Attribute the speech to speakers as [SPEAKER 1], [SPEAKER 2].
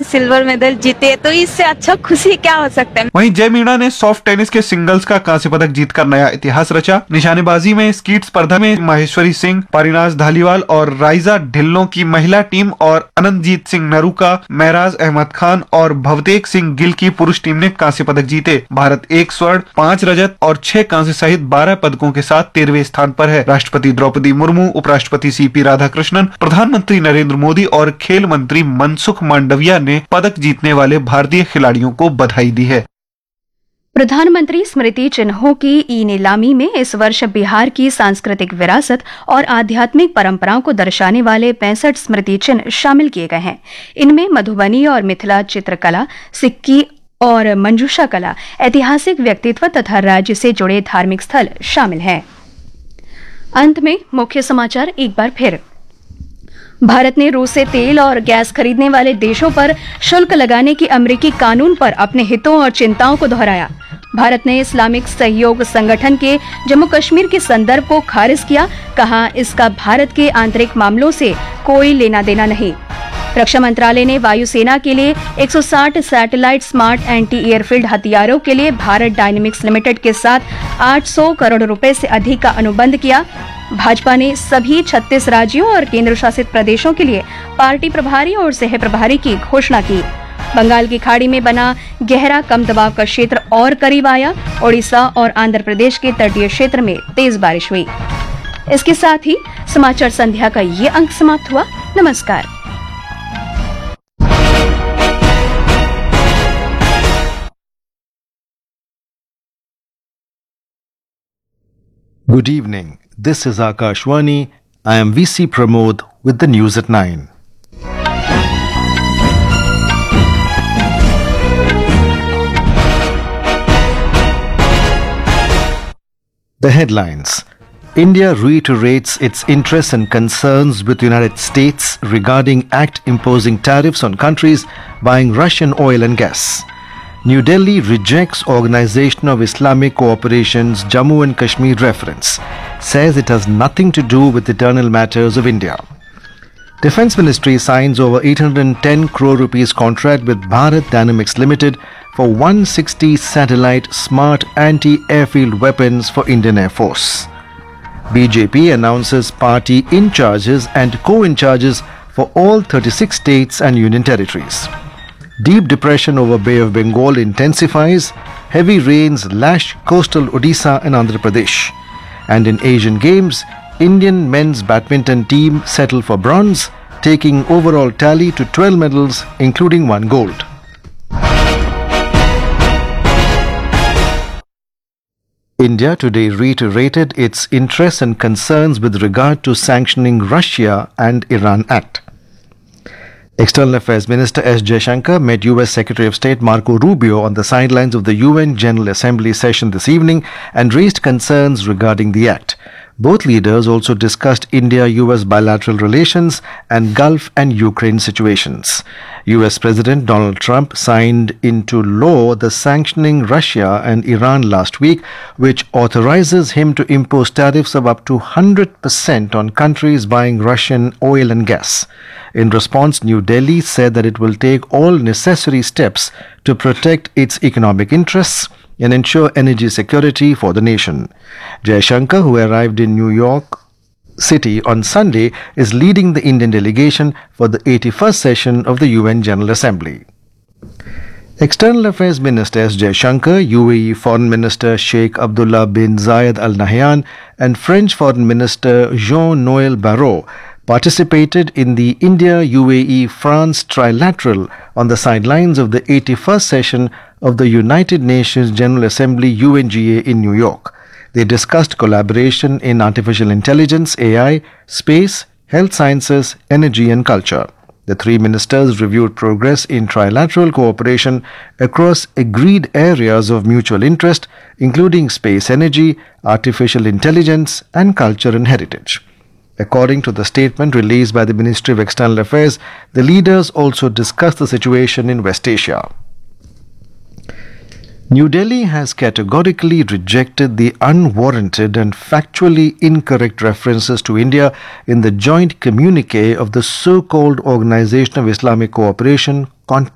[SPEAKER 1] Silver medal जीते, तो इससे अच्छा खुशी क्या हो सकता है।
[SPEAKER 2] वहीं जय मीणा ने सॉफ्ट टेनिस के सिंगल्स का कांस्य पदक जीतकर नया इतिहास रचा। निशानेबाजी में स्कीट स्पर्धा में माहेश्वरी सिंह, पारिनाज धालीवाल और राइजा ढिल्लों की महिला टीम और अनंतजीत सिंह नरूका, महराज अहमद खान और भवतेक सिंह गिल की पुरुष टीम ने कांस्य पदक जीते। भारत 1 स्वर्ण, 5 रजत और 6 कांस्य सहित 12 पदकों के साथ 13वें स्थान पर है। राष्ट्रपति द्रौपदी मुर्मू, उपराष्ट्रपति सीपी राधाकृष्णन, प्रधानमंत्री नरेंद्र मोदी और खेल मंत्री मनसुख मांडविया ने पदक जीतने वाले भारतीय खिलाड़ियों को बधाई दी है।
[SPEAKER 3] प्रधानमंत्री स्मृति चिन्हों की ई नीलामी में इस वर्ष बिहार की सांस्कृतिक विरासत और आध्यात्मिक परंपराओं को दर्शाने वाले 65 स्मृति चिन्ह शामिल किए गए हैं। इनमें मधुबनी और मिथिला चित्रकला, सिक्की और मंजूषा कला, ऐतिहासिक व्यक्तित्व तथा राज्य से जुड़े धार्मिक स्थल शामिल हैं। अंत में मुख्य समाचार एक बार फिर। भारत ने रूस से तेल और गैस खरीदने वाले देशों पर शुल्क लगाने की अमेरिकी कानून पर अपने हितों और चिंताओं को दोहराया। भारत ने इस्लामिक सहयोग संगठन के जम्मू कश्मीर के संदर्भ को खारिज किया, कहा इसका भारत के आंतरिक मामलों से कोई लेना देना नहीं। रक्षा मंत्रालय ने वायुसेना के लिए 160 सैटेलाइट स्मार्ट एंटी एयरफील्ड हथियारों के लिए भारत डायनेमिक्स लिमिटेड के साथ 800 करोड़ रुपए से अधिक का अनुबंध किया। भाजपा ने सभी 36 राज्यों और केंद्र शासित प्रदेशों के लिए पार्टी प्रभारी और सह प्रभारी की घोषणा की। बंगाल की खाड़ी में बना गहरा कम दबाव का क्षेत्र और करीब आया। ओडिशा और आंध्र प्रदेश के तटीय क्षेत्र में तेज बारिश हुई। इसके साथ ही समाचार संध्या का ये अंक समाप्त हुआ। नमस्कार।
[SPEAKER 4] Good evening. This is Akashwani. I am VC Pramod with the news at 9. The headlines. India reiterates its interests and concerns with the United States regarding act imposing tariffs on countries buying Russian oil and gas. New Delhi rejects Organization of Islamic Cooperation's Jammu and Kashmir reference, says it has nothing to do with internal matters of India. Defence Ministry signs over 810 crore rupees contract with Bharat Dynamics Limited for 160 satellite smart anti-airfield weapons for Indian Air Force. BJP announces party in-charges and co-in-charges for all 36 states and union territories. Deep depression over Bay of Bengal intensifies. Heavy rains lash coastal Odisha and Andhra Pradesh. And in Asian Games, Indian men's badminton team settle for bronze, taking overall tally to 12 medals, including 1 gold. India today reiterated its interests and concerns with regard to sanctioning Russia and Iran Act. External Affairs Minister S. Jaishankar met US Secretary of State Marco Rubio on the sidelines of the UN General Assembly session this evening and raised concerns regarding the act. Both leaders also discussed India-US bilateral relations and Gulf and Ukraine situations. US President Donald Trump signed into law the sanctioning Russia and Iran last week, which authorizes him to impose tariffs of up to 100% on countries buying Russian oil and gas. In response, New Delhi said that it will take all necessary steps to protect its economic interests and ensure energy security for the nation. Jaishankar, who arrived in New York City on Sunday, is leading the Indian delegation for the 81st session of the UN General Assembly. External Affairs Minister S. Jaishankar, UAE Foreign Minister Sheikh Abdullah bin Zayed Al Nahyan and French Foreign Minister Jean-Noel Barrot participated in the India-UAE-France trilateral on the sidelines of the 81st session of the United Nations General Assembly UNGA in New York. They discussed collaboration in artificial intelligence, AI, space, health sciences, energy and culture. The three ministers reviewed progress in trilateral cooperation across agreed areas of mutual interest, including space energy, artificial intelligence and culture and heritage. According to the statement released by the Ministry of External Affairs, the leaders also discussed the situation in West Asia. New Delhi has categorically rejected the unwarranted and factually incorrect references to India in the joint communique of the so-called Organization of Islamic Cooperation